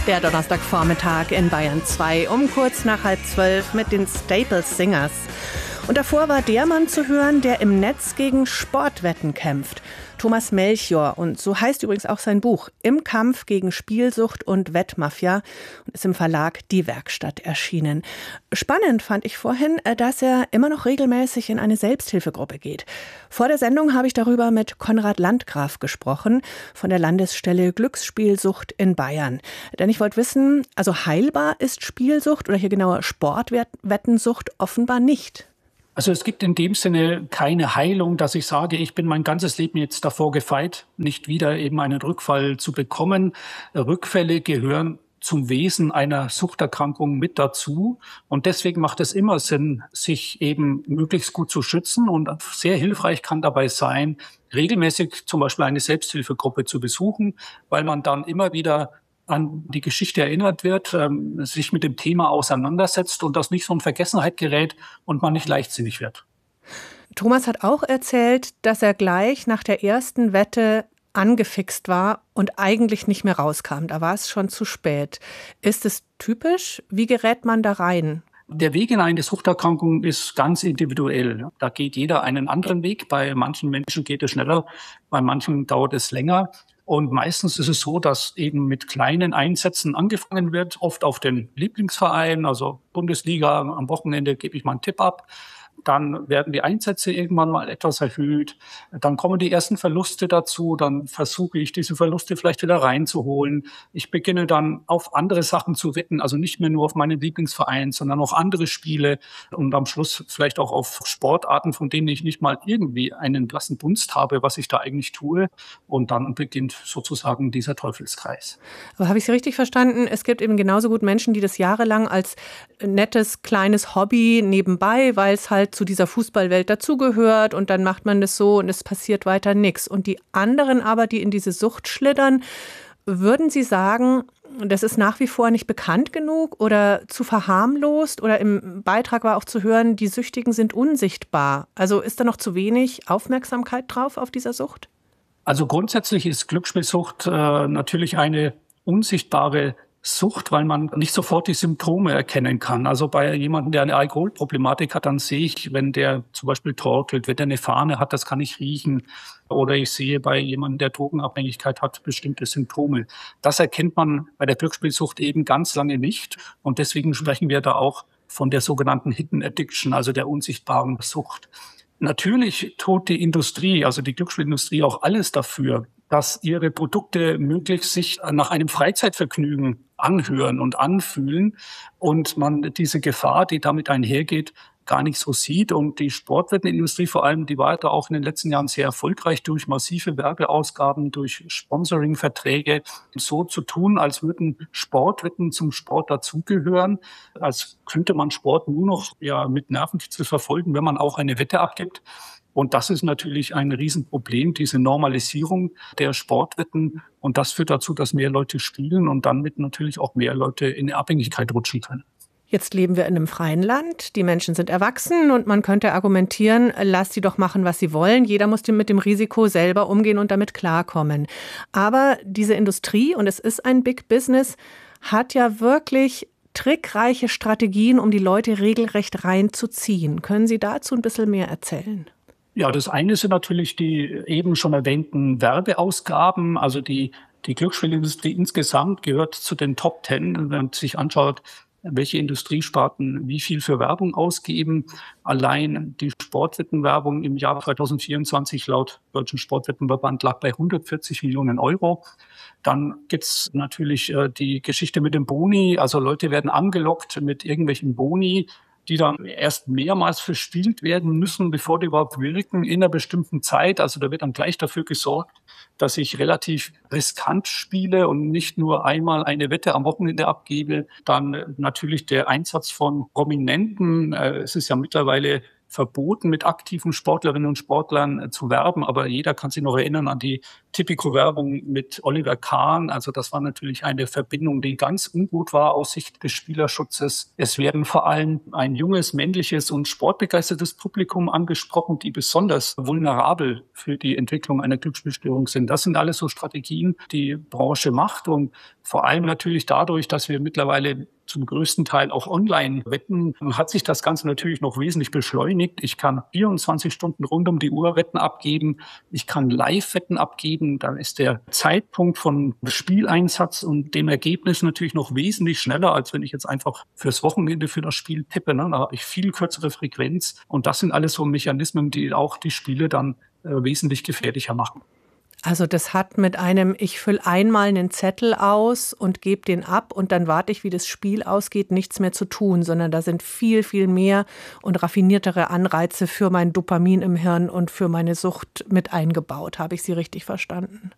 Der Donnerstagvormittag in Bayern 2 um kurz nach 11:30 mit den Staples Singers. Und davor war der Mann zu hören, der im Netz gegen Sportwetten kämpft. Thomas Melchior, und so heißt übrigens auch sein Buch, Im Kampf gegen Spielsucht und Wettmafia, und ist im Verlag Die Werkstatt erschienen. Spannend fand ich vorhin, dass er immer noch regelmäßig in eine Selbsthilfegruppe geht. Vor der Sendung habe ich darüber mit Konrad Landgraf gesprochen, von der Landesstelle Glücksspielsucht in Bayern. Denn ich wollte wissen, also heilbar ist Spielsucht oder hier genauer Sportwettensucht offenbar nicht. Also es gibt in dem Sinne keine Heilung, dass ich sage, ich bin mein ganzes Leben jetzt davor gefeit, nicht wieder eben einen Rückfall zu bekommen. Rückfälle gehören zum Wesen einer Suchterkrankung mit dazu. Und deswegen macht es immer Sinn, sich eben möglichst gut zu schützen. Und sehr hilfreich kann dabei sein, regelmäßig zum Beispiel eine Selbsthilfegruppe zu besuchen, weil man dann immer wieder an die Geschichte erinnert wird, sich mit dem Thema auseinandersetzt und das nicht so in Vergessenheit gerät und man nicht leichtsinnig wird. Thomas hat auch erzählt, dass er gleich nach der ersten Wette angefixt war und eigentlich nicht mehr rauskam. Da war es schon zu spät. Ist es typisch? Wie gerät man da rein? Der Weg in eine Suchterkrankung ist ganz individuell. Da geht jeder einen anderen Weg. Bei manchen Menschen geht es schneller, bei manchen dauert es länger. Und meistens ist es so, dass eben mit kleinen Einsätzen angefangen wird, oft auf den Lieblingsverein, also Bundesliga, am Wochenende gebe ich mal einen Tipp ab. Dann werden die Einsätze irgendwann mal etwas erhöht. Dann kommen die ersten Verluste dazu. Dann versuche ich, diese Verluste vielleicht wieder reinzuholen. Ich beginne dann auf andere Sachen zu wetten, also nicht mehr nur auf meinen Lieblingsverein, sondern auch andere Spiele und am Schluss vielleicht auch auf Sportarten, von denen ich nicht mal irgendwie einen blassen Dunst habe, was ich da eigentlich tue. Und dann beginnt sozusagen dieser Teufelskreis. Aber habe ich Sie richtig verstanden? Es gibt eben genauso gut Menschen, die das jahrelang als nettes, kleines Hobby nebenbei, weil es halt zu dieser Fußballwelt dazugehört und dann macht man das so und es passiert weiter nichts. Und die anderen aber, die in diese Sucht schlittern, würden Sie sagen, das ist nach wie vor nicht bekannt genug oder zu verharmlost? Oder im Beitrag war auch zu hören, die Süchtigen sind unsichtbar. Also ist da noch zu wenig Aufmerksamkeit drauf auf dieser Sucht? Also grundsätzlich ist Glücksspielsucht natürlich eine unsichtbare Sucht, weil man nicht sofort die Symptome erkennen kann. Also bei jemandem, der eine Alkoholproblematik hat, dann sehe ich, wenn der zum Beispiel torkelt, wenn der eine Fahne hat, das kann ich riechen. Oder ich sehe bei jemandem, der Drogenabhängigkeit hat, bestimmte Symptome. Das erkennt man bei der Glücksspielsucht eben ganz lange nicht. Und deswegen sprechen wir da auch von der sogenannten Hidden Addiction, also der unsichtbaren Sucht. Natürlich tut die Industrie, also die Glücksspielindustrie, auch alles dafür, dass ihre Produkte möglichst sich nach einem Freizeitvergnügen anhören und anfühlen und man diese Gefahr, die damit einhergeht, gar nicht so sieht. Und die Sportwettenindustrie vor allem, die war da auch in den letzten Jahren sehr erfolgreich durch massive Werbeausgaben, durch Sponsoringverträge, so zu tun, als würden Sportwetten zum Sport dazugehören, als könnte man Sport nur noch mit Nervenkitzel verfolgen, wenn man auch eine Wette abgibt. Und das ist natürlich ein Riesenproblem, diese Normalisierung der Sportwetten. Und das führt dazu, dass mehr Leute spielen und damit natürlich auch mehr Leute in eine Abhängigkeit rutschen können. Jetzt leben wir in einem freien Land, die Menschen sind erwachsen und man könnte argumentieren, lass sie doch machen, was sie wollen. Jeder muss mit dem Risiko selber umgehen und damit klarkommen. Aber diese Industrie, und es ist ein Big Business, hat ja wirklich trickreiche Strategien, um die Leute regelrecht reinzuziehen. Können Sie dazu ein bisschen mehr erzählen? Ja, das eine sind natürlich die eben schon erwähnten Werbeausgaben. Also die Glücksspielindustrie insgesamt gehört zu den Top 10, wenn man sich anschaut, welche Industriesparten wie viel für Werbung ausgeben. Allein die Sportwettenwerbung im Jahr 2024 laut Deutschen Sportwettenverband lag bei 140 Millionen Euro. Dann gibt's natürlich die Geschichte mit dem Boni. Also Leute werden angelockt mit irgendwelchen Boni, die dann erst mehrmals verspielt werden müssen, bevor die überhaupt wirken in einer bestimmten Zeit. Also da wird dann gleich dafür gesorgt, dass ich relativ riskant spiele und nicht nur einmal eine Wette am Wochenende abgebe. Dann natürlich der Einsatz von Prominenten. Es ist ja mittlerweile verboten, mit aktiven Sportlerinnen und Sportlern zu werben. Aber jeder kann sich noch erinnern an die Tipico-Werbung mit Oliver Kahn. Also das war natürlich eine Verbindung, die ganz ungut war aus Sicht des Spielerschutzes. Es werden vor allem ein junges, männliches und sportbegeistertes Publikum angesprochen, die besonders vulnerabel für die Entwicklung einer Glücksspielstörung sind. Das sind alles so Strategien, die Branche macht und vor allem natürlich dadurch, dass wir mittlerweile zum größten Teil auch online wetten, hat sich das Ganze natürlich noch wesentlich beschleunigt. Ich kann 24 Stunden rund um die Uhr Wetten abgeben. Ich kann Live-Wetten abgeben. Dann ist der Zeitpunkt von Spieleinsatz und dem Ergebnis natürlich noch wesentlich schneller, als wenn ich jetzt einfach fürs Wochenende für das Spiel tippe. Da habe ich viel kürzere Frequenz. Und das sind alles so Mechanismen, die auch die Spiele dann wesentlich gefährlicher machen. Also das hat mit einem, ich fülle einmal einen Zettel aus und gebe den ab und dann warte ich, wie das Spiel ausgeht, nichts mehr zu tun, sondern da sind viel, viel mehr und raffiniertere Anreize für mein Dopamin im Hirn und für meine Sucht mit eingebaut. Habe ich Sie richtig verstanden?